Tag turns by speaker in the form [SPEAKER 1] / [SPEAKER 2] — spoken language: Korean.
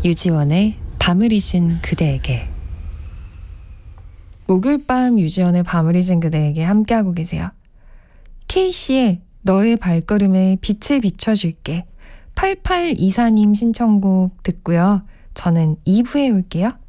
[SPEAKER 1] 유지원의 밤을 잊은 그대에게.
[SPEAKER 2] 목요일 밤 유지원의 밤을 잊은 그대에게 함께하고 계세요. K씨의 너의 발걸음에 빛을 비춰줄게. 8824님 신청곡 듣고요. 저는 2부에 올게요.